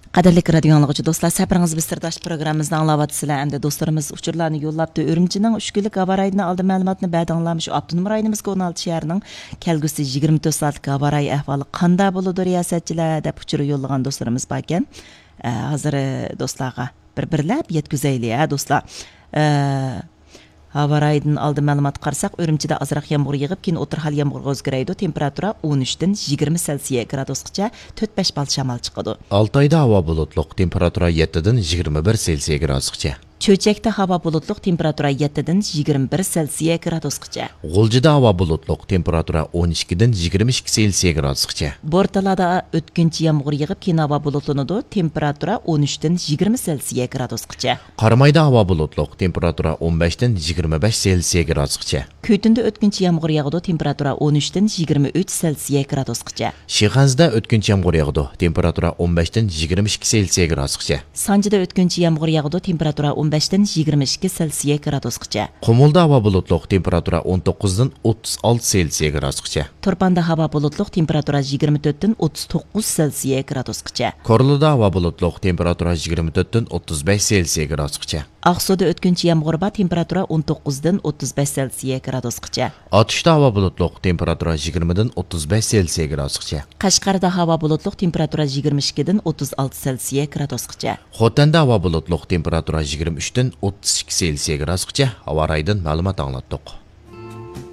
Qadirlik radio anlıqçı dostlar, səpiriniz bir sirdaş proqramımızda anlavatsızlar. Əmdə dostlarımız uçurlarını yollabdı. Ürümçinin 3 günlük hava rayına aldı məlumatını bədanlamış. Abdunum rayonumuzga 16 şəhərinin kəlgüsü 24 saatlik hava rayı əhvalı qanda buludu riyasətçilər deb uçuru yollagan dostlarımız var ekan. Hazır dostlarga bir-birlab yetkizayli dostlar. Hava rayından aldı məlumat qarasaq, Ürümçidə azraq yağmur yığıb, keyin o'tirhal yağmurga o'zgaraydi. Temperatura 13 dan 20 Selsiya gradusgacha 4-5 bal shamol chiqadi. Altayda havo bulutluq, temperatura 7 dan 21 Selsiya gradusgacha. Cho'chakda havo bulutluq, temperatura 7 dan 21 Selsiya gradusgacha. G'uljida havo bulutluq, temperatura 12 dan 22 Selsiya gradusgacha. Bortalada o'tkinchi yağmur yig'ib, keyin havo bulutlanadi, temperatura 13 dan 20 Selsiya gradusgacha. Qarmayda havo bulutluq, temperatura 15 dan 25 Selsiya gradusgacha. Kuytunda o'tkinchi yağmur yog'adi, temperatura 13 dan 23 Selsiya gradusgacha. Shixanzda o'tkinchi yağmur yog'adi, temperatura 15 dan 22 Selsiya gradusgacha. Sanjida o'tkinchi yağmur yog'adi, temperatura 15 dan 22 Selsiya gradusgacha. Qumulda havo bulutluq, temperatura 19 dan 36 Selsiya gradusgacha. Turpanda havo bulutluq, temperatura 24 dan 39 Selsiya gradusgacha. Korluda havo bulutluq, temperatura 24 dan 35 Selsiya gradusgacha. Aqsuda o'tkinchi yağmur bor, temperatura 19 dan 35 Selsiya gradusgacha. Otishda havo bulutluq, temperatura 20 dan 35 Selsiya gradusgacha. Qashqarda havo bulutluq, temperatura 22 dan 36 Selsiya gradusgacha. Xotanda havo bulutluq, temperatura 23 dan 32 Selsiya gradusgacha. Havo raydan ma'lumot anglatdik.